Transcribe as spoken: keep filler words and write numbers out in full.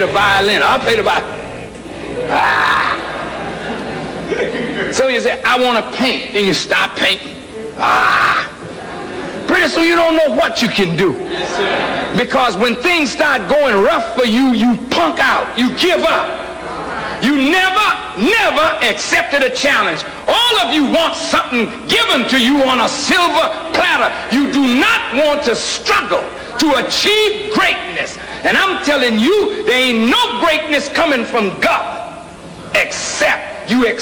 the violin. I'll play the violin. Ah. So you say, I want to paint. Then you stop painting. Ah. Pretty soon you don't know what you can do. Yes, sir. Because when things start going rough for you, you punk out. You give up. You never, never accepted a challenge. All of you want something given to you on a silver platter. You do not want to struggle to achieve greatness. And I'm telling you, there ain't no greatness coming from God except you accept